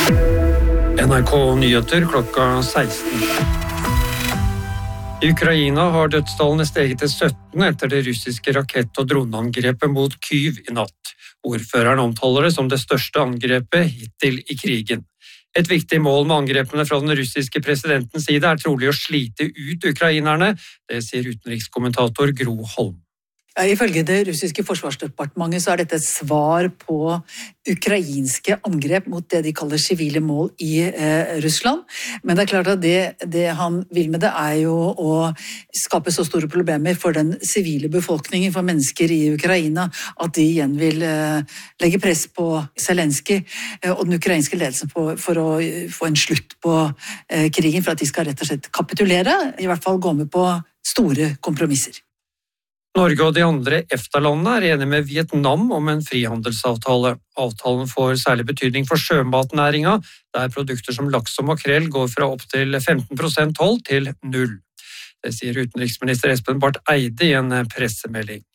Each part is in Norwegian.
NRK Nyheter klokka 16. I Ukraina har dødstallene steget til 17 etter det russiske rakett- og droneangrepet mot Kyiv i natt. Ordføreren omtaler det som det største angrepet hittil i krigen. Et viktig mål med angrepene fra den russiske presidentens side er trolig å slite ut ukrainerne, det sier utenrikskommentator Gro Holm. Ifølge det russiske forsvarsdepartementet så er dette et svar på ukrainske angrep mot det de kaller sivile mål i Russland. Men det er klart at det han vil med det er jo å skape så store problemer for den sivile befolkningen, for mennesker i Ukraina, at de igjen vil legge press på Zelensky og den ukrainske ledelsen for å få en slutt på krigen, for at de skal rett og slett kapitulere, i hvert fall gå med på store kompromisser. Norge og de andre EFTA-landene er enige med Vietnam om en frihandelsavtale. Avtalen får særlig betydning for sjømatnæringa, der produkter som laks og makrell går fra opp til 15% toll til 0. Det sier utenriksminister Espen Barth Eide i en pressemelding.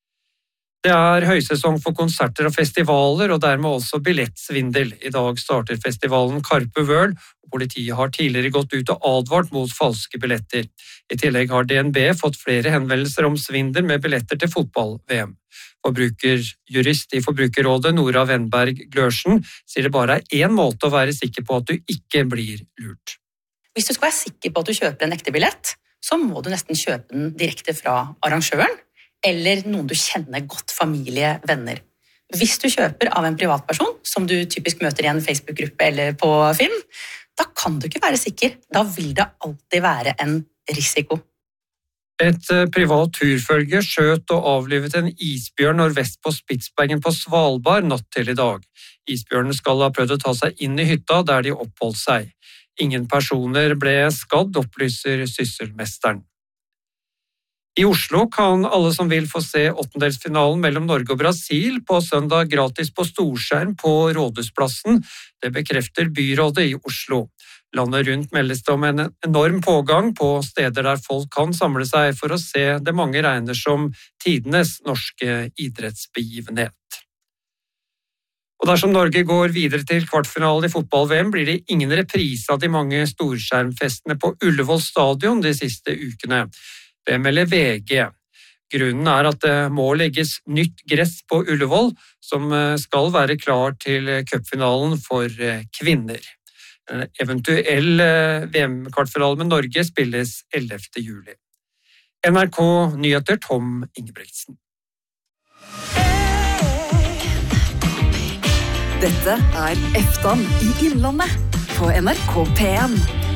Det er høysesong for konserter og festivaler, og dermed også billettsvindel. I dag starter festivalen Karpe World, og politiet har tidligere gått ut og advart mot falske billetter. I tillegg har DNB fått flere henvendelser om svindel med billetter til fotball-VM. Forbrukerjurist i Forbrukerrådet, Nora Wenberg Glørsen, sier det bare er én måte å være sikker på at du ikke blir lurt. Hvis du skal være sikker på at du kjøper en ekte billett, så må du nesten kjøpe den direkte fra arrangøren, eller noen du kjenner godt, familie, venner. Hvis du kjøper av en privatperson, som du typisk møter i en Facebook-gruppe eller på Finn, da kan du ikke være sikker. Da vil det alltid være en risiko. Et privat turfølge skjøt og avlivet en isbjørn nordvest på Spitsbergen på Svalbard natt til i dag. Isbjørnen skal ha prøvd å ta seg inn i hytta der de oppholdt seg. Ingen personer ble skadd, opplyser sysselmesteren. I Oslo kan alle som vil få se åttendelsfinalen mellom Norge og Brasil på søndag gratis på storskjerm på Rådhusplassen. Det bekrefter byrådet i Oslo. Landet rundt meldes det om en enorm pågang på steder der folk kan samle seg for å se det mange regner som tidenes norske idrettsbegivenhet. Og dersom Norge går videre til kvartfinalen i fotball-VM, blir det ingen reprise av de mange storskjermfestene på Ullevål stadion de siste ukene. Det melder VG. Grunnen er at det må legges nytt gress på Ullevål, som skal være klar til cupfinalen for kvinner. En eventuell VM-kvartfinale med Norge spilles 11. juli. NRK Nyheter, Tom Ingebrigtsen. Dette er EFTA i Innlandet på NRK P1.